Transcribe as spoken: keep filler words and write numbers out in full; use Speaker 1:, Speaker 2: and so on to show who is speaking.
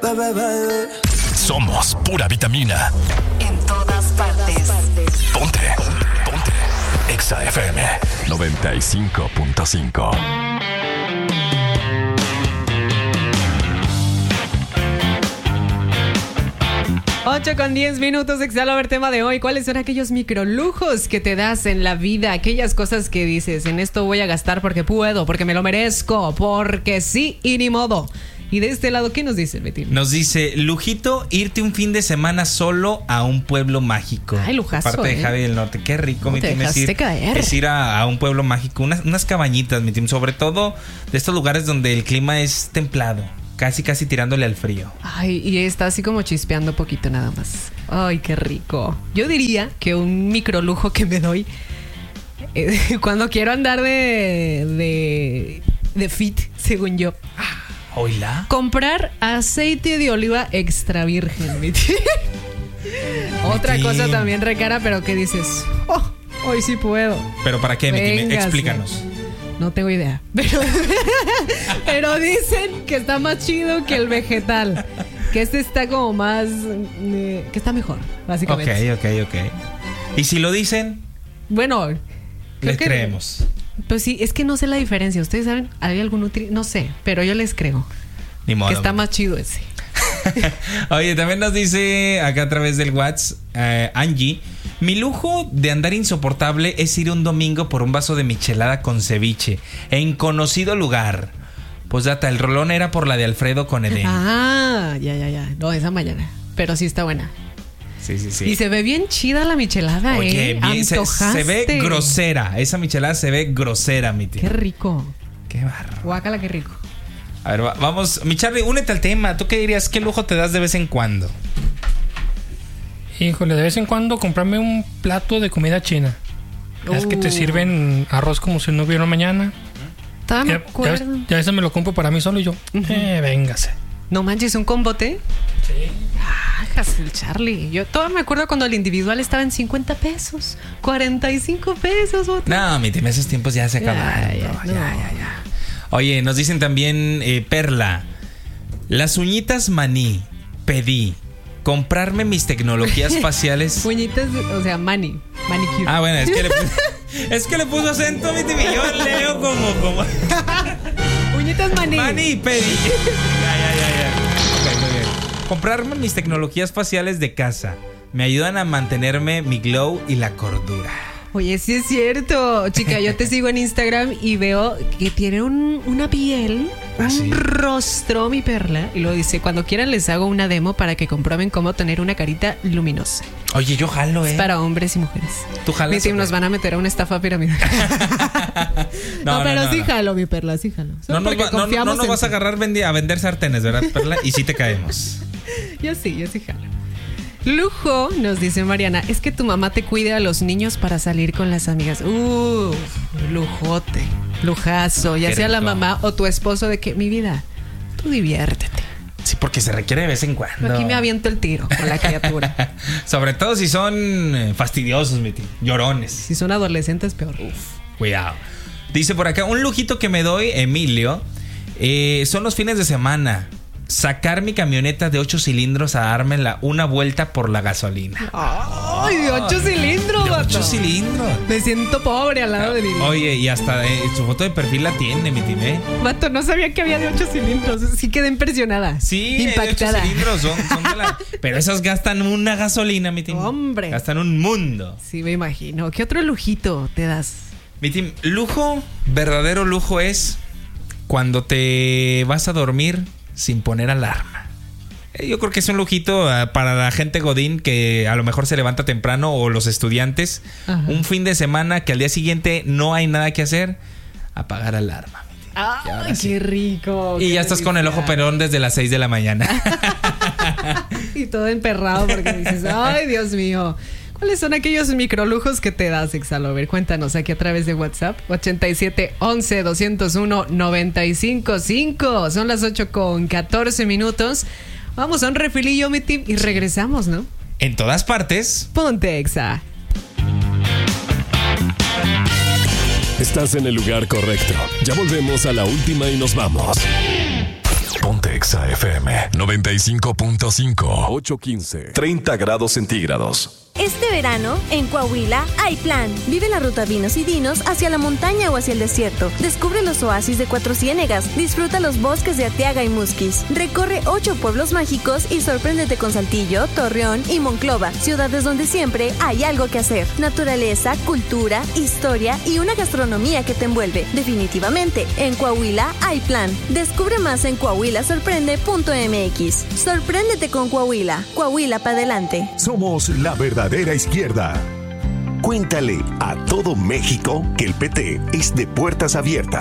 Speaker 1: Somos pura vitamina.
Speaker 2: En todas partes.
Speaker 1: Ponte. Ponte. Exa F M noventa y cinco punto cinco.
Speaker 3: ocho con diez minutos, Exhalo a ver tema de hoy. ¿Cuáles son aquellos microlujos que te das en la vida? Aquellas cosas que dices, en esto voy a gastar porque puedo, porque me lo merezco, porque sí y ni modo. Y de este lado, ¿qué nos dice, Betín?
Speaker 4: Nos dice, lujito, irte un fin de semana solo a un pueblo mágico.
Speaker 3: Ay, lujazo,
Speaker 4: Parte de
Speaker 3: ¿eh?
Speaker 4: Javi del Norte. Qué rico, mi
Speaker 3: te
Speaker 4: team, es
Speaker 3: dejaste
Speaker 4: ir,
Speaker 3: caer.
Speaker 4: es ir a, a un pueblo mágico. Unas, unas cabañitas, mi team. Sobre todo de estos lugares donde el clima es templado. Casi, casi tirándole al frío.
Speaker 3: Ay, y está así como chispeando poquito nada más. Ay, qué rico. Yo diría que un microlujo que me doy eh, cuando quiero andar de, de, de fit, según yo.
Speaker 4: ¿Oila?
Speaker 3: Comprar aceite de oliva extra virgen. mi tío. Otra
Speaker 4: Mi
Speaker 3: cosa
Speaker 4: tío.
Speaker 3: también recara, pero que dices, oh, hoy sí puedo.
Speaker 4: ¿Pero para qué, mi team?
Speaker 3: Véngase.
Speaker 4: Explícanos.
Speaker 3: No tengo idea. Pero, pero dicen que está más chido que el vegetal. Que este está como más... eh, que está mejor, básicamente.
Speaker 4: Ok, ok, ok. ¿Y si lo dicen?
Speaker 3: Bueno, creo
Speaker 4: Les
Speaker 3: que,
Speaker 4: creemos.
Speaker 3: Pues sí, es que no sé la diferencia. ¿Ustedes saben? ¿Hay algún nutri? No sé, pero yo les creo.
Speaker 4: Ni modo.
Speaker 3: Que está
Speaker 4: mi-
Speaker 3: más chido ese.
Speaker 4: Oye, también nos dice acá a través del WhatsApp, eh, Angie, mi lujo de andar insoportable es ir un domingo por un vaso de michelada con ceviche en conocido lugar. Pues data, el rolón era por la de Alfredo con Edén.
Speaker 3: Ah, ya, ya, ya. No, esa mañana. Pero sí está buena.
Speaker 4: Sí, sí, sí.
Speaker 3: Y se ve bien chida la michelada,
Speaker 4: Oye,
Speaker 3: ¿eh?
Speaker 4: bien, se,
Speaker 3: Antojaste.
Speaker 4: se ve grosera. Esa michelada se ve grosera, mi tío.
Speaker 3: Qué rico.
Speaker 4: Qué barro.
Speaker 3: Guácala, qué rico.
Speaker 4: A ver, va- vamos. Mi Charlie, únete al tema. ¿Tú qué dirías? ¿Qué lujo te das de vez en cuando?
Speaker 5: Híjole, de vez en cuando comprarme un plato de comida china. Es que te
Speaker 3: Uh.
Speaker 5: sirven arroz como si no hubiera mañana.
Speaker 3: Todavía me
Speaker 5: Ya, ya,
Speaker 3: acuerdo.
Speaker 5: ya ese me lo compro para mí solo y yo. Eh, véngase.
Speaker 3: No manches, un combote.
Speaker 5: Sí.
Speaker 3: Ah, el Charlie. Yo todavía me acuerdo cuando el individual estaba en cincuenta pesos, cuarenta y cinco pesos. Otro.
Speaker 4: No, mi team, esos tiempos ya se
Speaker 3: Ya,
Speaker 4: acabaron.
Speaker 3: ya,
Speaker 4: bro.
Speaker 3: no.
Speaker 4: ya, ya, ya. Oye, nos dicen también, eh, Perla, las uñitas maní, pedí, comprarme mis tecnologías faciales.
Speaker 3: Puñitas, o sea, mani, manicure.
Speaker 4: Ah, bueno, es que le puso, es que le puso acento, mi team, y yo leo como, como.
Speaker 3: Puñitas maní.
Speaker 4: Maní, pedí. Ya, ya, ya, ya. Ok, muy bien. Comprarme mis tecnologías faciales de casa. Me ayudan a mantenerme mi glow y la cordura.
Speaker 3: Oye, sí es cierto. Chica, yo te sigo en Instagram y veo que tiene un- una piel,
Speaker 4: ¿Ah,
Speaker 3: un
Speaker 4: sí?
Speaker 3: rostro, mi perla. Y lo dice, cuando quieran les hago una demo para que comprueben cómo tener una carita luminosa.
Speaker 4: Oye, yo jalo, eh.
Speaker 3: Es para hombres y mujeres.
Speaker 4: ¿Tú jalas
Speaker 3: Mi team
Speaker 4: o qué?
Speaker 3: nos van a meter a una estafa piramidal.
Speaker 4: No,
Speaker 3: no,
Speaker 4: no,
Speaker 3: pero
Speaker 4: no,
Speaker 3: sí
Speaker 4: no.
Speaker 3: jalo, mi perla, sí jalo. Solo
Speaker 4: No nos,
Speaker 3: porque
Speaker 4: va- no, no,
Speaker 3: confiamos
Speaker 4: no nos
Speaker 3: en
Speaker 4: vas a
Speaker 3: ti.
Speaker 4: agarrar vendi- a vender sartenes, ¿verdad, Perla? Y sí te caemos.
Speaker 3: Yo sí, yo sí jalo. Lujo, nos dice Mariana, es que tu mamá te cuide a los niños para salir con las amigas. Uh, lujote, lujazo, ya
Speaker 4: Qué
Speaker 3: sea la
Speaker 4: rico.
Speaker 3: mamá o tu esposo de que, mi vida, tú diviértete.
Speaker 4: Sí, porque se requiere de vez en cuando.
Speaker 3: Aquí me aviento el tiro con la criatura.
Speaker 4: Sobre todo si son eh, fastidiosos, mi tío. Llorones.
Speaker 3: Si son adolescentes, peor.
Speaker 4: Cuidado. Dice por acá, un lujito que me doy, Emilio, eh, son los fines de semana. Sacar mi camioneta de ocho cilindros a dármela una vuelta por la gasolina.
Speaker 3: ¡Ay, de ocho cilindros,
Speaker 4: De
Speaker 3: vato!
Speaker 4: ocho cilindros.
Speaker 3: Me siento pobre al lado de mi
Speaker 4: Oye, y hasta eh, su foto de perfil la tiene, mi tío, ¿eh?
Speaker 3: Vato, no sabía que había de ocho cilindros. Sí quedé impresionada.
Speaker 4: Sí,
Speaker 3: impactada.
Speaker 4: de ocho cilindros son, son de la... Pero esos gastan una gasolina, mi team.
Speaker 3: Hombre.
Speaker 4: Gastan un mundo.
Speaker 3: Sí, me imagino. ¿Qué otro lujito te das?
Speaker 4: Mi team, lujo, verdadero lujo es cuando te vas a dormir sin poner alarma. Eh, Yo creo que es un lujito uh, para la gente godín que a lo mejor se levanta temprano o los estudiantes.
Speaker 3: Ajá.
Speaker 4: Un fin de semana que al día siguiente no hay nada que hacer, apagar alarma.
Speaker 3: ¡Ay,
Speaker 4: ahora sí.
Speaker 3: qué rico!
Speaker 4: Y
Speaker 3: qué
Speaker 4: ya estás con el ojo
Speaker 3: delicia.
Speaker 4: perón desde las seis de la mañana.
Speaker 3: Y todo emperrado porque dices, ¡ay, Dios mío! ¿Cuáles son aquellos microlujos que te das, Exhalo? A ver, cuéntanos aquí a través de WhatsApp. ochenta y siete, once, doscientos uno, noventa y cinco, cinco. Son las ocho con catorce minutos. Vamos a un refilillo, mi team, y regresamos, ¿no?
Speaker 4: En todas partes.
Speaker 3: Ponte, Exa.
Speaker 1: Estás en el lugar correcto. Ya volvemos a la última y nos vamos. Ponte Exa. Exa F M noventa y cinco punto cinco.
Speaker 6: ocho quince. treinta grados centígrados.
Speaker 7: Este verano, en Coahuila, hay plan. Vive la ruta Vinos y Dinos hacia la montaña o hacia el desierto. Descubre los oasis de Cuatro Ciénegas. Disfruta los bosques de Arteaga y Musquis. Recorre ocho pueblos mágicos y sorpréndete con Saltillo, Torreón y Monclova. Ciudades donde siempre hay algo que hacer. Naturaleza, cultura, historia y una gastronomía que te envuelve. Definitivamente, en Coahuila hay plan. Descubre más en coahuila sorprende punto m x. Sorpréndete con Coahuila. Coahuila para adelante.
Speaker 8: Somos la verdadera izquierda. Cuéntale a todo México que el P T es de puertas abiertas.